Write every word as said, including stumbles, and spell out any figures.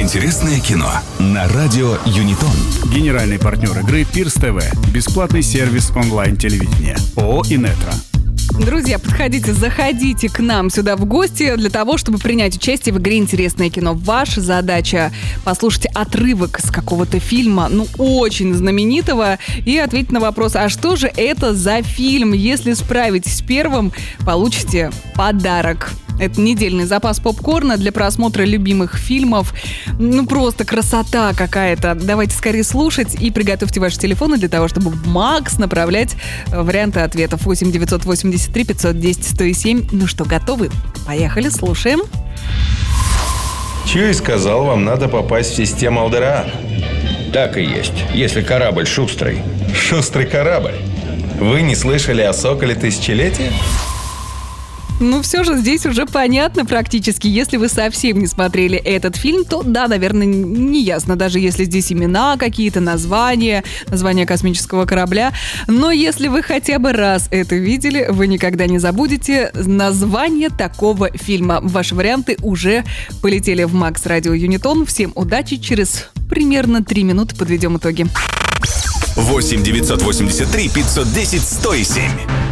интересное кино на радио Юнитон. Генеральный партнер игры Пирс ТВ. Бесплатный сервис онлайн-телевидения. ООО «Инетро». Друзья, подходите, заходите к нам сюда в гости для того, чтобы принять участие в игре «Интересное кино». Ваша задача — послушать отрывок с какого-то фильма, ну, очень знаменитого, и ответить на вопрос, а что же это за фильм? Если справитесь с первым, получите подарок. Это недельный запас попкорна для просмотра любимых фильмов. Ну, просто красота какая-то. Давайте скорее слушать и приготовьте ваши телефоны для того, чтобы в Макс направлять варианты ответов. восемь девятьсот восемьдесят три пятьсот десять сто семь. Ну что, готовы? Поехали, слушаем. Чё и сказал, вам надо попасть в систему Алдераан. Так и есть, если корабль шустрый. Шустрый корабль. Вы не слышали о Соколе Тысячелетия? Ну, все же здесь уже понятно практически. Если вы совсем не смотрели этот фильм, то да, наверное, не ясно, даже если здесь имена какие-то, названия, название космического корабля. Но если вы хотя бы раз это видели, вы никогда не забудете название такого фильма. Ваши варианты уже полетели в Макс Радио Юнитон. Всем удачи. Через примерно три минуты подведем итоги. восемь девятьсот восемьдесят три пятьсот десять сто семь.